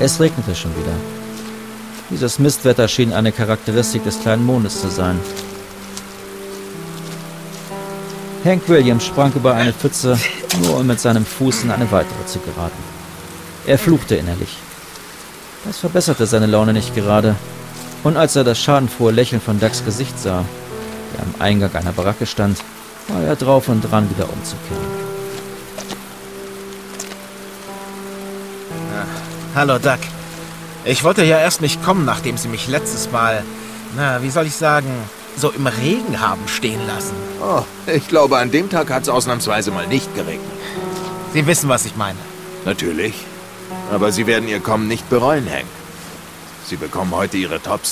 Es regnete schon wieder. Dieses Mistwetter schien eine Charakteristik des kleinen Mondes zu sein. Hank Williams sprang über eine Pfütze, nur um mit seinem Fuß in eine weitere zu geraten. Er fluchte innerlich. Das verbesserte seine Laune nicht gerade. Und als er das schadenfrohe Lächeln von Ducks Gesicht sah, der am Eingang einer Baracke stand, war er drauf und dran, wieder umzukehren. Hallo, Duck. Ich wollte ja erst nicht kommen, nachdem Sie mich letztes Mal, wie soll ich sagen, so im Regen haben stehen lassen. Oh, ich glaube, an dem Tag hat es ausnahmsweise mal nicht geregnet. Sie wissen, was ich meine. Natürlich. Aber Sie werden Ihr Kommen nicht bereuen, Hank. Sie bekommen heute Ihre Tops